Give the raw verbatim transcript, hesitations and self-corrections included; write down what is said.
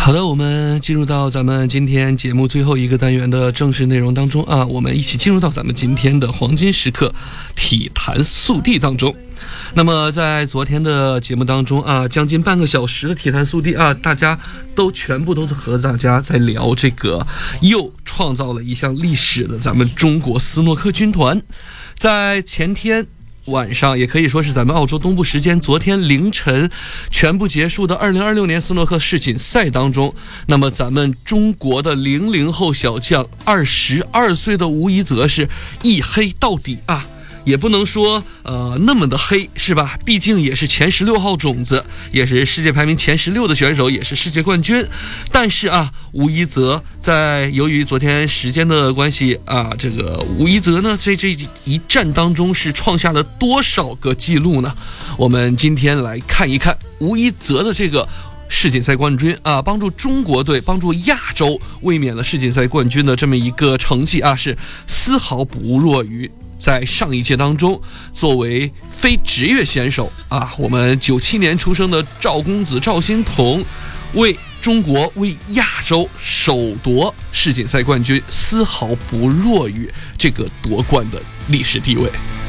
好的，我们进入到咱们今天节目最后一个单元的正式内容当中啊，我们一起进入到咱们今天的黄金时刻体坛速递当中。那么在昨天的节目当中啊，将近半个小时的体坛速递啊，大家都全部都是和大家在聊这个又创造了一项历史的咱们中国斯诺克军团。在前天晚上，也可以说是咱们澳洲东部时间昨天凌晨全部结束的二零二六年斯诺克世锦赛当中，那么咱们中国的零零后小将二十二岁的吴一泽是一黑到底啊，也不能说呃那么的黑是吧，毕竟也是前十六号种子，也是世界排名前十六的选手，也是世界冠军。但是啊，吴一泽在由于昨天时间的关系啊，这个吴一泽呢在这一战当中是创下了多少个记录呢？我们今天来看一看吴一泽的这个世锦赛冠军啊，帮助中国队、帮助亚洲卫冕了世锦赛冠军的这么一个成绩啊，是丝毫不弱于在上一届当中作为非职业选手啊，我们九七年出生的赵公子赵心童为中国、为亚洲首夺世锦赛冠军，丝毫不弱于这个夺冠的历史地位。